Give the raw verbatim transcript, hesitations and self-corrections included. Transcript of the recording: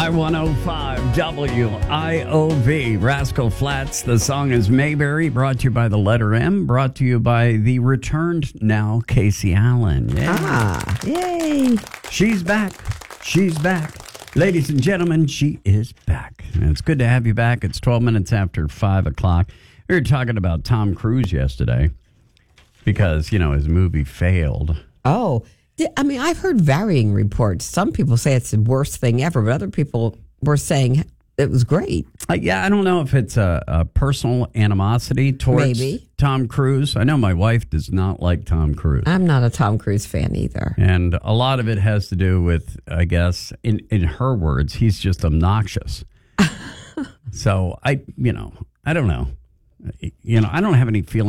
Y one oh five W I O V, Rascal Flatts. The song is Mayberry, brought to you by the letter M, brought to you by the returned now Casey Allen. Yeah. Ah, yay. She's back. She's back. Ladies and gentlemen, she is back. And it's good to have you back. It's twelve minutes after five o'clock. We were talking about Tom Cruise yesterday because, you know, his movie failed. Oh, I mean, I've heard varying reports. Some people say it's the worst thing ever, but other people were saying it was great. Uh, yeah, I don't know if it's a, a personal animosity towards Maybe. Tom Cruise. I know my wife does not like Tom Cruise. I'm not a Tom Cruise fan either. And a lot of it has to do with, I guess, in, in her words, he's just obnoxious. So, I, you know, I don't know. You know, I don't have any feeling.